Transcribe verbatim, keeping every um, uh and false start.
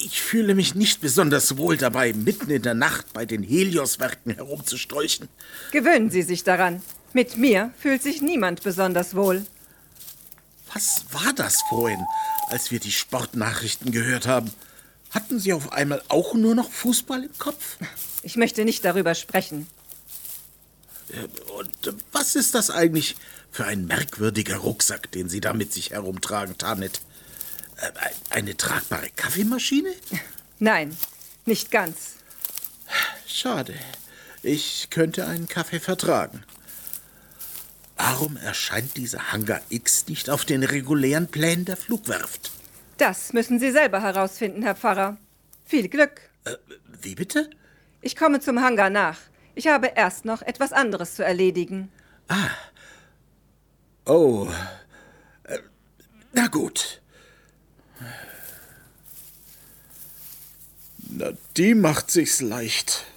Ich fühle mich nicht besonders wohl dabei, mitten in der Nacht bei den Helios-Werken herumzustrolchen. Gewöhnen Sie sich daran. Mit mir fühlt sich niemand besonders wohl. Was war das vorhin, als wir die Sportnachrichten gehört haben? Hatten Sie auf einmal auch nur noch Fußball im Kopf? Ich möchte nicht darüber sprechen. Und was ist das eigentlich für ein merkwürdiger Rucksack, den Sie da mit sich herumtragen, Tanit? Eine tragbare Kaffeemaschine? Nein, nicht ganz. Schade. Ich könnte einen Kaffee vertragen. Warum erscheint dieser Hangar X nicht auf den regulären Plänen der Flugwerft? Das müssen Sie selber herausfinden, Herr Pfarrer. Viel Glück. Äh, wie bitte? Ich komme zum Hangar nach. Ich habe erst noch etwas anderes zu erledigen. Ah. Oh. Äh, na gut. Na, die macht sich's leicht.